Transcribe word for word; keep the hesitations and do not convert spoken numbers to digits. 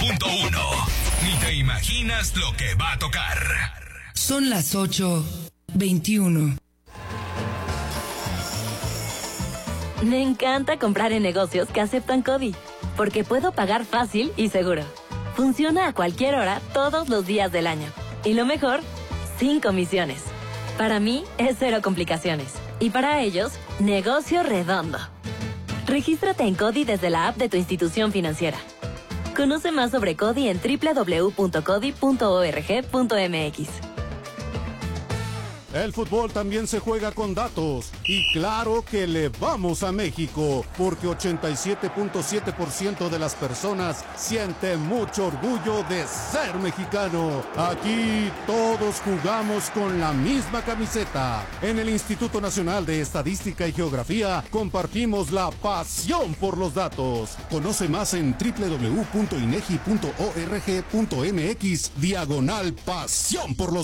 punto uno. Ni te imaginas lo que va a tocar. Son las ocho veintiuno. Me encanta comprar en negocios que aceptan CODI, porque puedo pagar fácil y seguro. Funciona a cualquier hora, todos los días del año. Y lo mejor, sin comisiones. Para mí, es cero complicaciones. Y para ellos, negocio redondo. Regístrate en CODI desde la app de tu institución financiera. Conoce más sobre CODI en doble u doble u doble u punto codi punto org punto m x. El fútbol también se juega con datos. Y claro que le vamos a México, porque ochenta y siete punto siete por ciento de las personas sienten mucho orgullo de ser mexicano. Aquí todos jugamos con la misma camiseta. En el Instituto Nacional de Estadística y Geografía compartimos la pasión por los datos. Conoce más en doble u doble u doble u punto inegi punto org punto m x diagonal pasión por los